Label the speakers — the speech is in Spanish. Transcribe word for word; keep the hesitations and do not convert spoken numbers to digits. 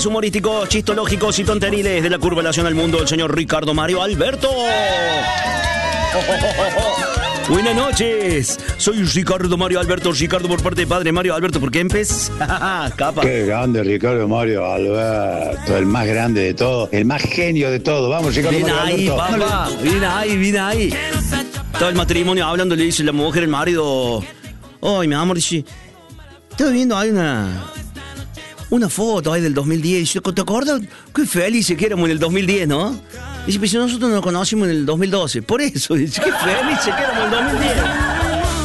Speaker 1: personajes humorísticos, chistológicos y tonteriles de la curvalación al mundo, el señor Ricardo Mario Alberto. Oh, oh, oh, oh. Buenas noches, soy Ricardo Mario Alberto, Ricardo por parte de padre Mario Alberto, ¿por qué empez? Capa.
Speaker 2: Qué grande Ricardo Mario Alberto, el más grande de todo, el más genio de todo. Vamos, Ricardo
Speaker 1: Viene
Speaker 2: Mario
Speaker 1: ahí,
Speaker 2: Alberto.
Speaker 1: papá, viene ahí, viene ahí. Todo el matrimonio hablando, le dice la mujer, el marido, ay, mi amor, dice, estoy viendo, hay una... Una foto ahí del dos mil diez. ¿Te acuerdas? Qué felices que éramos en el dos mil diez, ¿no? Dice, pero si nosotros nos conocimos en el dos mil doce. Por eso, dice, qué felices que éramos en el dos mil diez.